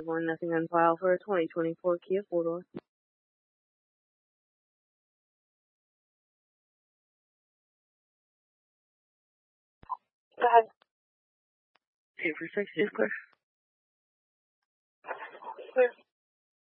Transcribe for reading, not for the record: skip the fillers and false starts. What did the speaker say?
1, nothing on file for a 2024 Kia 4-door. Go ahead. Okay, for 6 is clear.